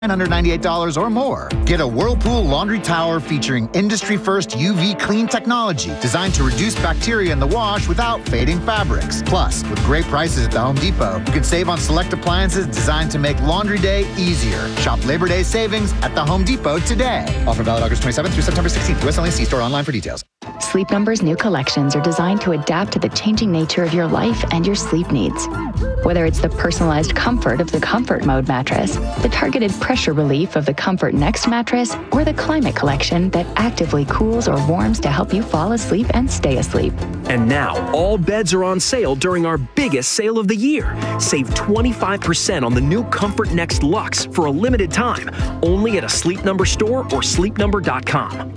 $998 or more. Get a Whirlpool laundry tower featuring industry-first UV clean technology designed to reduce bacteria in the wash without fading fabrics. Plus, with great prices at the Home Depot, you can save on select appliances designed to make laundry day easier. Shop Labor Day savings at the Home Depot today. Offer valid August 27th through September 16th. U.S. only. See store online for details. Sleep Number's new collections are designed to adapt to the changing nature of your life and your sleep needs. Whether it's the personalized comfort of the Comfort Mode mattress, the targeted pressure relief of the Comfort Next mattress, or the Climate Collection that actively cools or warms to help you fall asleep and stay asleep. And now, all beds are on sale during our biggest sale of the year. Save 25% on the new Comfort Next Luxe for a limited time, only at a Sleep Number store or sleepnumber.com.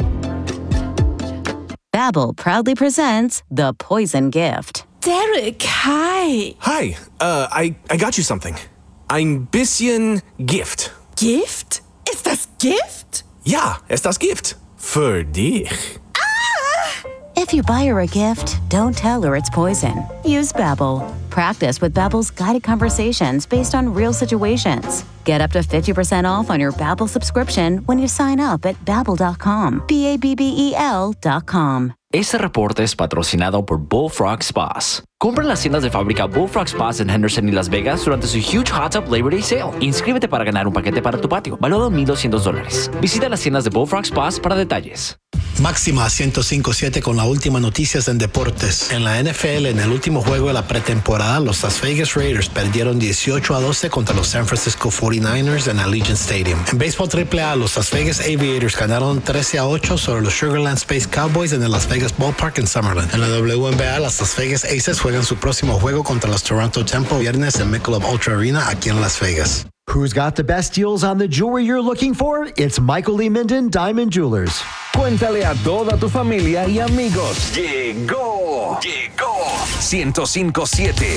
Babbel proudly presents The Poison Gift. Derek, hi. Hi, I got you something. Ein bisschen Gift. Gift? Ist das Gift? Ja, ist das Gift. Für dich. If you buy her a gift, don't tell her it's poison. Use Babbel. Practice with Babbel's guided conversations based on real situations. Get up to 50% off on your Babbel subscription when you sign up at Babbel.com. Babbel.com. Este reporte es patrocinado por Bullfrog Spas. Compra en las tiendas de fábrica Bullfrog Spas en Henderson y Las Vegas durante su Huge Hot Tub Labor Day Sale. Inscríbete para ganar un paquete para tu patio, valuado en $1,200. Visita las tiendas de Bullfrog Spas para detalles. Máxima 105.7 con las últimas noticias en deportes. En la NFL, en el último juego de la pretemporada, los Las Vegas Raiders perdieron 18-12 contra los San Francisco 49ers en Allegiant Stadium. En béisbol AAA, los Las Vegas Aviators ganaron 13-8 sobre los Sugarland Space Cowboys en el Las Vegas Ballpark en Summerlin. En la WNBA, las Las Vegas Aces juegan su próximo juego contra los Toronto Tempo viernes en Michelob Ultra Arena aquí en Las Vegas. Who's got the best deals on the jewelry you're looking for? It's Michael Lee Minden Diamond Jewelers. Cuéntale a toda tu familia y amigos. Llegó 105.7